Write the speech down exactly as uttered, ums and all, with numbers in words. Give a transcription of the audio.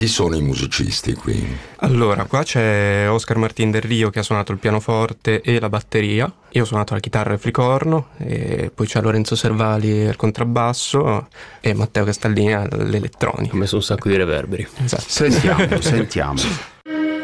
Chi sono i musicisti qui? Allora, qua c'è Oscar Martin del Rio che ha suonato il pianoforte e la batteria. Io ho suonato la chitarra e il flicorno, e poi c'è Lorenzo Servali al contrabbasso e Matteo Castallini all'elettronica. Ho messo un sacco di reverberi. Esatto. Sentiamo, sentiamo.